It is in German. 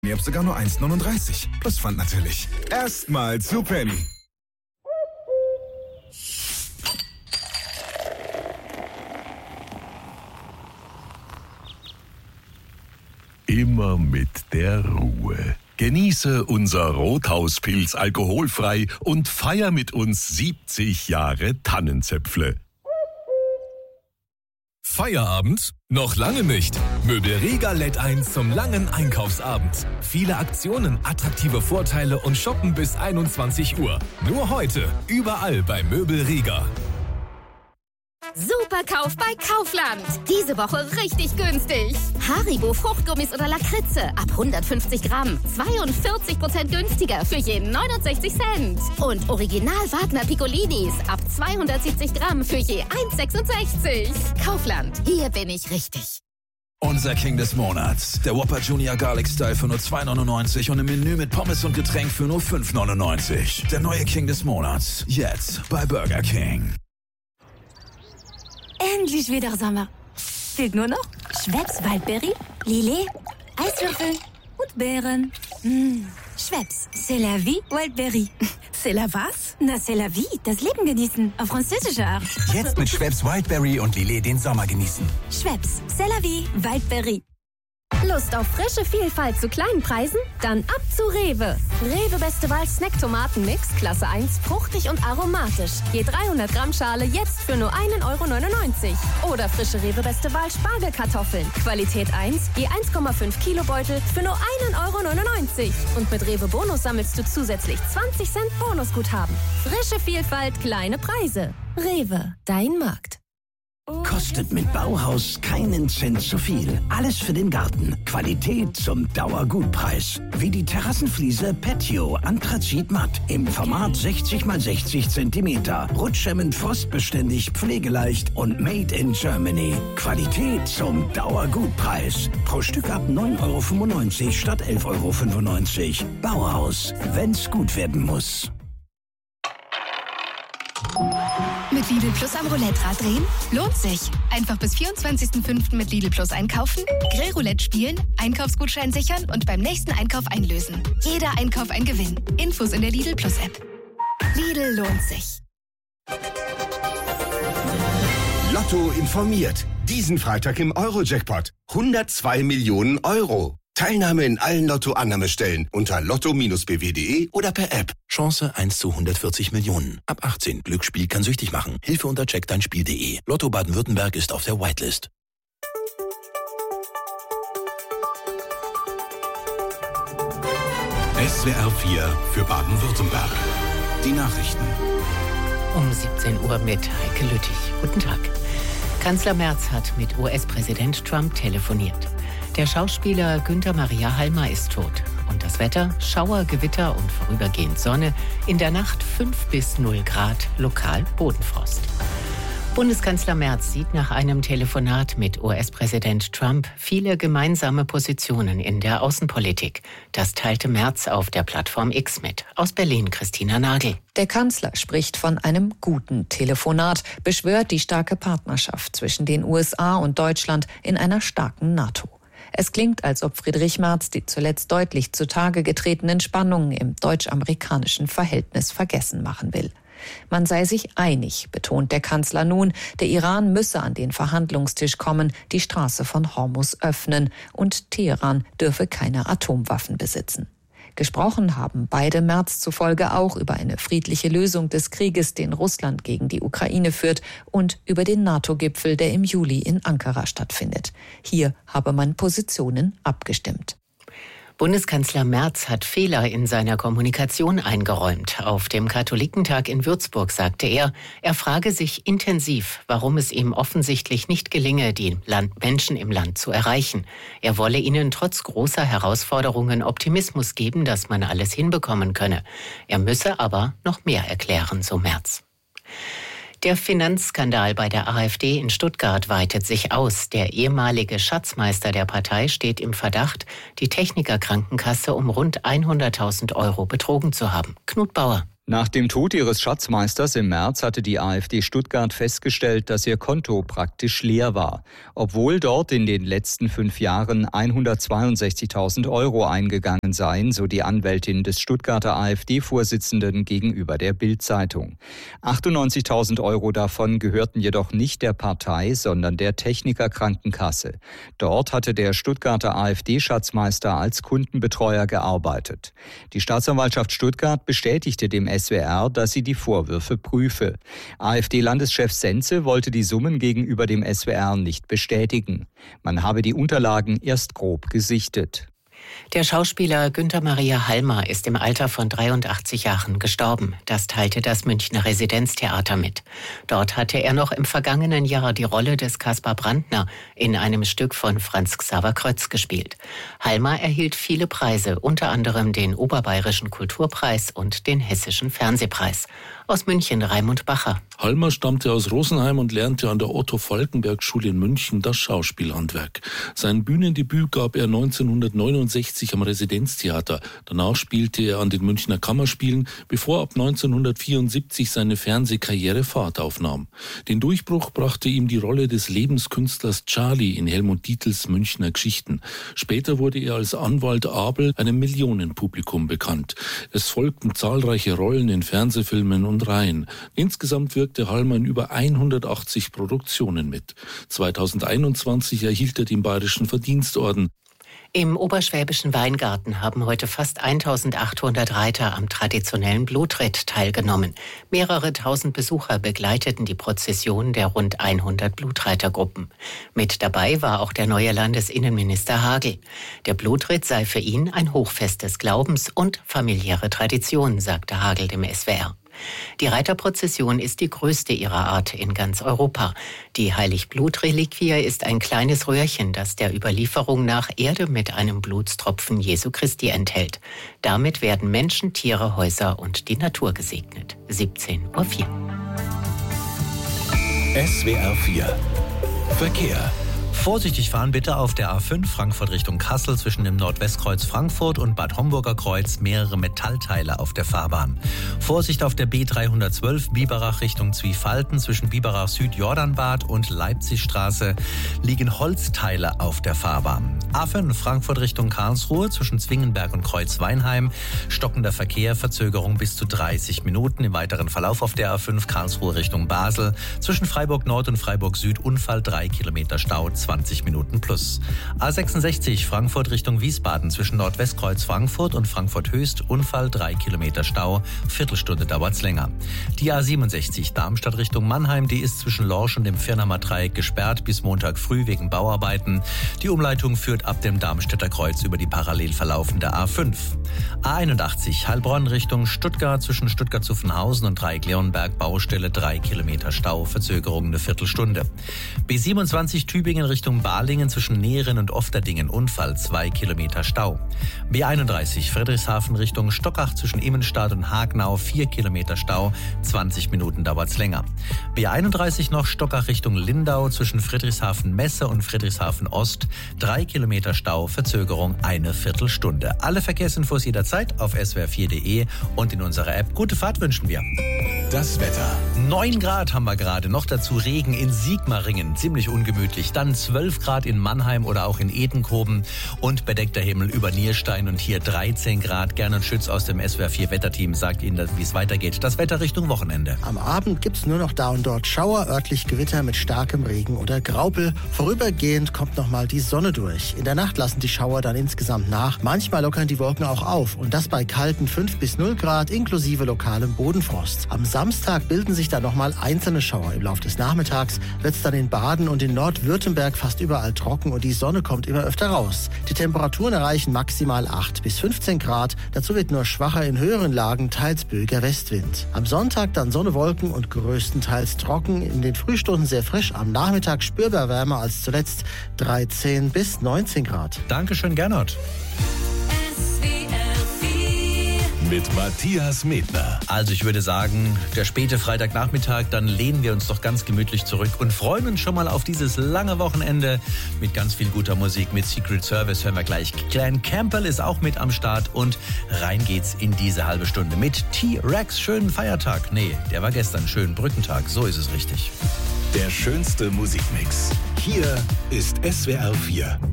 Penny ab sogar nur 1,39. Plus Pfand natürlich. Erstmal zu Penny. Immer mit der Ruhe. Genieße unser Rothauspilz alkoholfrei und feier mit uns 70 Jahre Tannenzäpfle. Feierabend? Noch lange nicht. Möbel Rega lädt ein zum langen Einkaufsabend. Viele Aktionen, attraktive Vorteile und Shoppen bis 21 Uhr. Nur heute, überall bei Möbel Rega. Superkauf bei Kaufland. Diese Woche richtig günstig. Haribo Fruchtgummis oder Lakritze ab 150 Gramm. 42% günstiger für jeden 69 Cent. Und Original Wagner Piccolinis ab 270 Gramm für je 1,66. Kaufland, hier bin ich richtig. Unser King des Monats. Der Whopper Junior Garlic Style für nur 2,99 und im Menü mit Pommes und Getränk für nur 5,99. Der neue King des Monats. Jetzt bei Burger King. Endlich wieder Sommer. Fehlt nur noch Schweppes Waldbeere, Lillet, Eiswürfel und Beeren. Schweppes, c'est la vie, Waldbeere. C'est la was? Na, c'est la vie, das Leben genießen, auf französische Art. Jetzt mit Schweppes Wildberry und Lillet den Sommer genießen. Schweppes, c'est la vie, Waldbeere. Lust auf frische Vielfalt zu kleinen Preisen? Dann ab zu Rewe. Rewe Beste Wahl Snack-Tomaten-Mix, Klasse 1, fruchtig und aromatisch. Je 300 Gramm Schale jetzt für nur 1,99 €. Oder frische Rewe Beste Wahl Spargelkartoffeln. Qualität 1, je 1,5 Kilo Beutel für nur 1,99 €. Und mit Rewe Bonus sammelst du zusätzlich 20 Cent Bonusguthaben. Frische Vielfalt, kleine Preise. Rewe, dein Markt. Kostet mit Bauhaus keinen Cent zu viel. Alles für den Garten. Qualität zum Dauergutpreis. Wie die Terrassenfliese Patio Anthrazit Matt im Format 60 x 60 cm. Rutschhemmend, frostbeständig, pflegeleicht und made in Germany. Qualität zum Dauergutpreis. Pro Stück ab 9,95 € statt 11,95 €. Bauhaus, wenn's gut werden muss. Mit Lidl Plus am Roulette-Rad drehen? Lohnt sich. Einfach bis 24.05. mit Lidl Plus einkaufen, Grillroulette spielen, Einkaufsgutschein sichern und beim nächsten Einkauf einlösen. Jeder Einkauf ein Gewinn. Infos in der Lidl Plus App. Lidl lohnt sich. Lotto informiert. Diesen Freitag im Euro-Jackpot. 102 Millionen €. Teilnahme in allen Lotto-Annahmestellen unter lotto-bw.de oder per App. Chance 1 zu 140 Millionen. Ab 18. Glücksspiel kann süchtig machen. Hilfe unter checkdeinspiel.de. Lotto Baden-Württemberg ist auf der Whitelist. SWR 4 für Baden-Württemberg. Die Nachrichten. Um 17 Uhr mit Heike Lüttich. Guten Tag. Kanzler Merz hat mit US-Präsident Trump telefoniert. Der Schauspieler Günther Maria Halmer ist tot. Und das Wetter? Schauer, Gewitter und vorübergehend Sonne. In der Nacht 5 bis 0 Grad, lokal Bodenfrost. Bundeskanzler Merz sieht nach einem Telefonat mit US-Präsident Trump viele gemeinsame Positionen in der Außenpolitik. Das teilte Merz auf der Plattform X mit. Aus Berlin Christina Nagel. Der Kanzler spricht von einem guten Telefonat, beschwört die starke Partnerschaft zwischen den USA und Deutschland in einer starken NATO. Es klingt, als ob Friedrich Merz die zuletzt deutlich zutage getretenen Spannungen im deutsch-amerikanischen Verhältnis vergessen machen will. Man sei sich einig, betont der Kanzler nun, der Iran müsse an den Verhandlungstisch kommen, die Straße von Hormuz öffnen und Teheran dürfe keine Atomwaffen besitzen. Gesprochen haben beide Merz zufolge auch über eine friedliche Lösung des Krieges, den Russland gegen die Ukraine führt, und über den NATO-Gipfel, der im Juli in Ankara stattfindet. Hier habe man Positionen abgestimmt. Bundeskanzler Merz hat Fehler in seiner Kommunikation eingeräumt. Auf dem Katholikentag in Würzburg sagte er frage sich intensiv, warum es ihm offensichtlich nicht gelinge, die Menschen im Land zu erreichen. Er wolle ihnen trotz großer Herausforderungen Optimismus geben, dass man alles hinbekommen könne. Er müsse aber noch mehr erklären, so Merz. Der Finanzskandal bei der AfD in Stuttgart weitet sich aus. Der ehemalige Schatzmeister der Partei steht im Verdacht, die Techniker-Krankenkasse um rund 100.000 € betrogen zu haben. Knut Bauer. Nach dem Tod ihres Schatzmeisters im März hatte die AfD Stuttgart festgestellt, dass ihr Konto praktisch leer war. Obwohl dort in den letzten 5 Jahren 162.000 € eingegangen gegangen seien, so die Anwältin des Stuttgarter AfD-Vorsitzenden gegenüber der Bild-Zeitung. 98.000 Euro davon gehörten jedoch nicht der Partei, sondern der Techniker-Krankenkasse. Dort hatte der Stuttgarter AfD-Schatzmeister als Kundenbetreuer gearbeitet. Die Staatsanwaltschaft Stuttgart bestätigte dem SWR, dass sie die Vorwürfe prüfe. AfD-Landeschef Sense wollte die Summen gegenüber dem SWR nicht bestätigen. Man habe die Unterlagen erst grob gesichtet. Der Schauspieler Günther Maria Halmer ist im Alter von 83 Jahren gestorben. Das teilte das Münchner Residenztheater mit. Dort hatte er noch im vergangenen Jahr die Rolle des Kaspar Brandner in einem Stück von Franz Xaver Krötz gespielt. Halmer erhielt viele Preise, unter anderem den Oberbayerischen Kulturpreis und den Hessischen Fernsehpreis. Aus München Raimund Bacher. Halmer stammte aus Rosenheim und lernte an der Otto-Falckenberg-Schule in München das Schauspielhandwerk. Sein Bühnendebüt gab er 1969 am Residenztheater. Danach spielte er an den Münchner Kammerspielen, bevor ab 1974 seine Fernsehkarriere Fahrt aufnahm. Den Durchbruch brachte ihm die Rolle des Lebenskünstlers Charlie in Helmut Dietls Münchner Geschichten. Später wurde er als Anwalt Abel einem Millionenpublikum bekannt. Es folgten zahlreiche Rollen in Fernsehfilmen und Reihen. Insgesamt wirkte Halmer in über 180 Produktionen mit. 2021 erhielt er den Bayerischen Verdienstorden. Im oberschwäbischen Weingarten haben heute fast 1800 Reiter am traditionellen Blutritt teilgenommen. Mehrere tausend Besucher begleiteten die Prozession der rund 100 Blutreitergruppen. Mit dabei war auch der neue Landesinnenminister Hagel. Der Blutritt sei für ihn ein Hochfest des Glaubens und familiäre Tradition, sagte Hagel dem SWR. Die Reiterprozession ist die größte ihrer Art in ganz Europa. Die Heiligblutreliquie ist ein kleines Röhrchen, das der Überlieferung nach Erde mit einem Blutstropfen Jesu Christi enthält. Damit werden Menschen, Tiere, Häuser und die Natur gesegnet. 17:04 Uhr. SWR 4 Verkehr. Vorsichtig fahren bitte auf der A5 Frankfurt Richtung Kassel zwischen dem Nordwestkreuz Frankfurt und Bad Homburger Kreuz mehrere Metallteile auf der Fahrbahn. Vorsicht auf der B312 Biberach Richtung Zwiefalten zwischen Biberach Süd Jordanbad und Leipzigstraße liegen Holzteile auf der Fahrbahn. A5 Frankfurt Richtung Karlsruhe zwischen Zwingenberg und Kreuzweinheim stockender Verkehr, Verzögerung bis zu 30 Minuten. Im weiteren Verlauf auf der A5 Karlsruhe Richtung Basel zwischen Freiburg Nord und Freiburg Süd Unfall 3 Kilometer Stau 20 Minuten plus. A66 Frankfurt Richtung Wiesbaden zwischen Nordwestkreuz Frankfurt und Frankfurt Höchst Unfall 3 Kilometer Stau, Viertelstunde dauert's länger. Die A67 Darmstadt Richtung Mannheim, die ist zwischen Lorsch und dem Firnheimer Dreieck gesperrt bis Montag früh wegen Bauarbeiten. Die Umleitung führt ab dem Darmstädter Kreuz über die parallel verlaufende A5. A81 Heilbronn Richtung Stuttgart zwischen Stuttgart-Zuffenhausen und Dreieck-Leonberg Baustelle 3 Kilometer Stau, Verzögerung eine Viertelstunde. B27 Tübingen Richtung Balingen zwischen Nehren und Ofterdingen Unfall 2 Kilometer Stau. B31 Friedrichshafen Richtung Stockach zwischen Immenstadt und Hagenau 4 Kilometer Stau, 20 Minuten dauert's länger. B31 noch Stockach Richtung Lindau zwischen Friedrichshafen-Messe und Friedrichshafen-Ost 3 Kilometer Stau, Verzögerung eine Viertelstunde. Alle Verkehrsinfos jederzeit auf swr4.de und in unserer App. Gute Fahrt wünschen wir. Das Wetter. 9 Grad haben wir gerade, noch dazu Regen in Sigmaringen, ziemlich ungemütlich. Dann 12 Grad in Mannheim oder auch in Edenkoben und bedeckter Himmel über Nierstein und hier 13 Grad. Gernot Schütz aus dem SWR4 Wetterteam sagt Ihnen, wie es weitergeht. Das Wetter Richtung Wochenende. Am Abend gibt's nur noch da und dort Schauer, örtlich Gewitter mit starkem Regen oder Graupel. Vorübergehend kommt nochmal die Sonne durch. In der Nacht lassen die Schauer dann insgesamt nach. Manchmal lockern die Wolken auch auf und das bei kalten 5 bis 0 Grad inklusive lokalem Bodenfrost. Am Samstag bilden sich dann nochmal einzelne Schauer. Im Laufe des Nachmittags wird's dann in Baden und in Nordwürttemberg fast überall trocken und die Sonne kommt immer öfter raus. Die Temperaturen erreichen maximal 8 bis 15 Grad. Dazu wird nur schwacher in höheren Lagen teils böiger Westwind. Am Sonntag dann Sonne, Wolken und größtenteils trocken. In den Frühstunden sehr frisch. Am Nachmittag spürbar wärmer als zuletzt 13 bis 19 Grad. Dankeschön, Gernot. Mit Matthias Medner. Also ich würde sagen, der späte Freitagnachmittag, dann lehnen wir uns doch ganz gemütlich zurück und freuen uns schon mal auf dieses lange Wochenende mit ganz viel guter Musik. Mit Secret Service hören wir gleich. Glenn Campbell ist auch mit am Start und rein geht's in diese halbe Stunde mit T-Rex. Schönen Feiertag. Nee, der war gestern. Schönen Brückentag. So ist es richtig. Der schönste Musikmix. Hier ist SWR 4.